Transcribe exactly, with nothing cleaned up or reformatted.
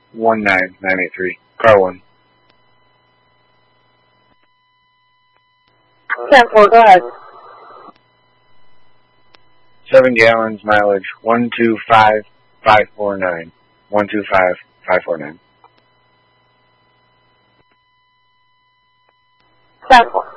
one nine nine eight three. Car one. ten four, go ahead. Seven gallons, mileage, one two five five four nine. One two five five four nine. ten four.